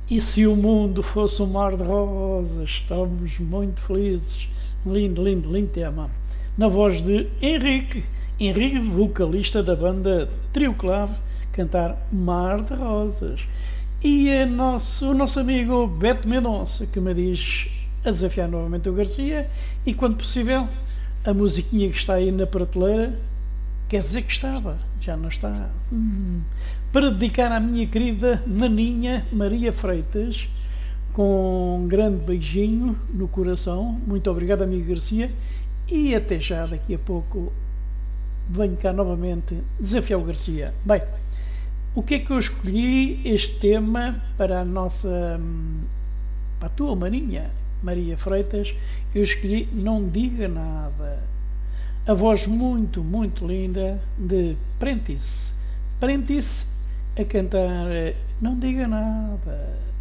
E se o mundo fosse um mar de rosas, estamos muito felizes. Lindo, lindo, lindo tema. Na voz de Henrique, vocalista da banda Trio Clave, cantar Mar de Rosas. E o nosso amigo Beto Mendonça, que me diz a desafiar novamente o Garcia, e quando possível, a musiquinha que está aí na prateleira, quer dizer que estava, já não está. Para dedicar à minha querida maninha Maria Freitas, com um grande beijinho no coração. Muito obrigado, amigo Garcia, e até já, daqui a pouco venho cá novamente desafiar o Garcia. Bem, o que é que eu escolhi este tema para a nossa, para a tua maninha Maria Freitas? Eu escolhi Não Diga Nada, a voz muito, muito linda de Prentice a cantar Não Diga Nada.